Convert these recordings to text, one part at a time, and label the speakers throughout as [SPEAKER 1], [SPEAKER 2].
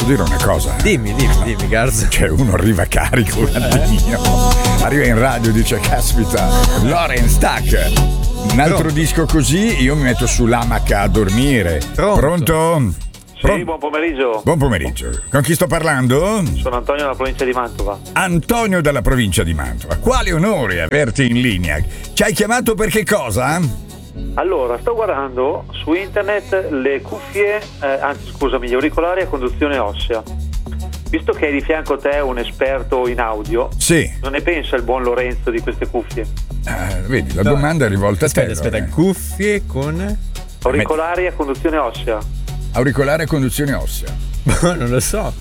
[SPEAKER 1] posso dire una cosa?
[SPEAKER 2] Dimmi, Garza.
[SPEAKER 1] Cioè, uno arriva carico, un attimino. Arriva in radio e dice, caspita, Lorenz, tac. Un altro disco così, io mi metto sull'amaca a dormire. Pronto?
[SPEAKER 3] Sì, buon pomeriggio.
[SPEAKER 1] Buon pomeriggio. Con chi sto parlando?
[SPEAKER 3] Sono Antonio dalla provincia di Mantova.
[SPEAKER 1] Antonio dalla provincia di Mantova. Quale onore averti in linea. Ci hai chiamato per che cosa?
[SPEAKER 3] Allora, sto guardando su internet le cuffie, gli auricolari a conduzione ossea. Visto che hai di fianco a te un esperto in audio,
[SPEAKER 1] sì,
[SPEAKER 3] non ne pensa il buon Lorenzo di queste cuffie?
[SPEAKER 1] Vedi, la domanda è rivolta a te.
[SPEAKER 2] Aspetta, cuffie con
[SPEAKER 3] auricolari a conduzione ossea.
[SPEAKER 1] Auricolare a conduzione ossea.
[SPEAKER 2] Non lo so.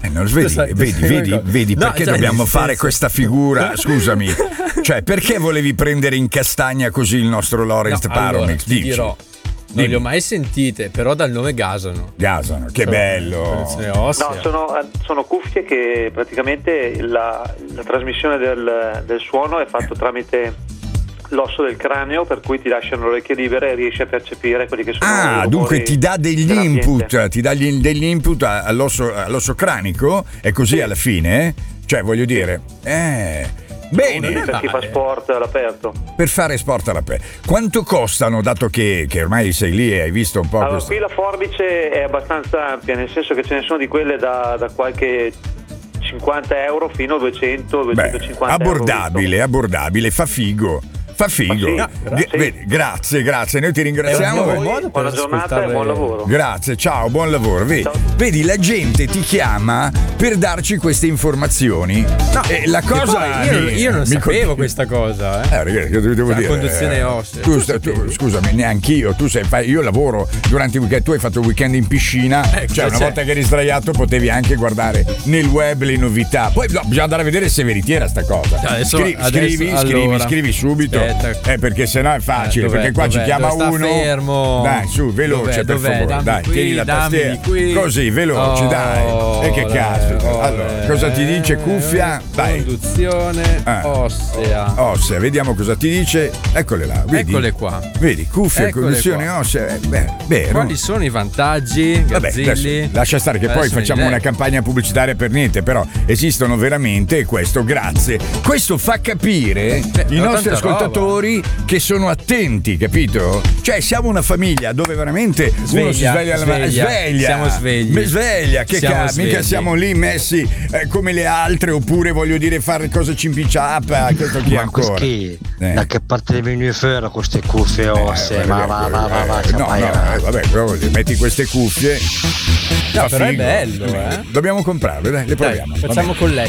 [SPEAKER 1] Vedi
[SPEAKER 2] no,
[SPEAKER 1] perché
[SPEAKER 2] cioè,
[SPEAKER 1] dobbiamo fare questa figura? Scusami. Cioè, perché volevi prendere in castagna così il nostro Lorenz Paromix?
[SPEAKER 2] Ti dirò. Non li ho mai sentite, però dal nome gasano.
[SPEAKER 1] Che bello.
[SPEAKER 3] No, sono cuffie che praticamente la trasmissione del suono è fatto tramite l'osso del cranio, per cui ti lasciano le orecchie libere e riesci a percepire quelli che sono
[SPEAKER 1] dunque ti dà degli input, degli input all'osso cranico, è così alla fine? Cioè, voglio dire, bene.
[SPEAKER 3] Per chi fa sport all'aperto.
[SPEAKER 1] Per fare sport all'aperto. Quanto costano, dato che ormai sei lì e hai visto un po'?
[SPEAKER 3] Allora, qui la forbice è abbastanza ampia, nel senso che ce ne sono di quelle da qualche 50 euro fino a 200-250 euro.
[SPEAKER 1] Abbordabile, fa figo. Sì. Grazie, noi ti ringraziamo.
[SPEAKER 3] Buona giornata e buon lavoro.
[SPEAKER 1] Grazie, ciao, buon lavoro. Vedi, la gente ti chiama per darci queste informazioni.
[SPEAKER 2] No,
[SPEAKER 1] e la cosa
[SPEAKER 2] io non sapevo questa cosa.
[SPEAKER 1] Ragazzi, io devo dire.
[SPEAKER 2] La conduzione ossea.
[SPEAKER 1] Tu, scusami, neanch'io. Io lavoro durante il weekend. Tu hai fatto il weekend in piscina. Una volta che eri sdraiato potevi anche guardare nel web le novità. Poi bisogna andare a vedere se è veritiera sta cosa. Scrivi subito. Perché sennò è facile, perché qua ci chiama uno.
[SPEAKER 2] Fermo.
[SPEAKER 1] Dai, su, veloce, per favore. Dai, tieni la tastiera. Così, veloce, dai. E che cazzo. Allora, cosa ti dice cuffia? Dai.
[SPEAKER 2] Conduzione ossea.
[SPEAKER 1] Vediamo cosa ti dice. Eccole là. Vedi?
[SPEAKER 2] Eccole qua.
[SPEAKER 1] Vedi, cuffia, conduzione ossea.
[SPEAKER 2] Quali sono i vantaggi? Gazzilli?
[SPEAKER 1] Lascia stare che poi facciamo una campagna pubblicitaria per niente, però esistono veramente, e questo grazie. Questo fa capire i nostri ascoltatori che sono attenti, capito? Cioè, siamo una famiglia dove veramente uno si sveglia alla mattina.
[SPEAKER 2] Siamo sveglia.
[SPEAKER 1] Mica siamo lì messi come le altre, oppure voglio dire fare cose cimpiciappa.
[SPEAKER 4] Ma da che parte devi venire fuori queste cuffie ossee?
[SPEAKER 1] Metti queste cuffie.
[SPEAKER 2] No, però è bello,
[SPEAKER 1] Dobbiamo comprarle, dai, le proviamo.
[SPEAKER 2] Facciamo colletta.